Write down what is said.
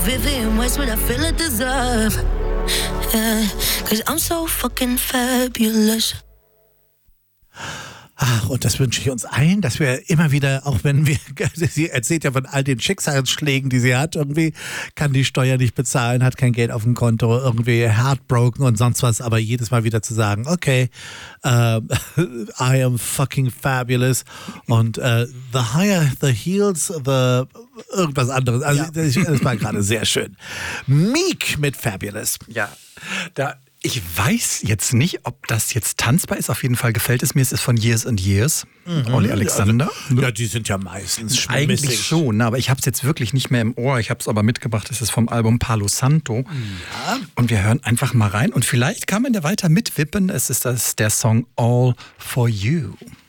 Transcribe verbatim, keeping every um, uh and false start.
Vivian West what I feel I deserve. Yeah, cause I'm so fucking fabulous. Ach, und das wünsche ich uns allen, dass wir immer wieder, auch wenn wir, sie erzählt ja von all den Schicksalsschlägen, die sie hat, irgendwie kann die Steuer nicht bezahlen, hat kein Geld auf dem Konto, irgendwie heartbroken und sonst was, aber jedes Mal wieder zu sagen, okay, uh, I am fucking fabulous und uh, the higher the heels, the irgendwas anderes. Also ja. das, das war gerade sehr schön. Meek mit Fabulous. Ja, da... Ich weiß jetzt nicht, ob das jetzt tanzbar ist. Auf jeden Fall gefällt es mir. Es ist von Years and Years. Mhm. Olli Alexander. Also, ja, die sind ja meistens schmissig. Eigentlich schon, aber ich habe es jetzt wirklich nicht mehr im Ohr. Ich habe es aber mitgebracht. Es ist vom Album Palo Santo. Ja. Und wir hören einfach mal rein. Und vielleicht kann man da weiter mitwippen. Es ist das, der Song All for You.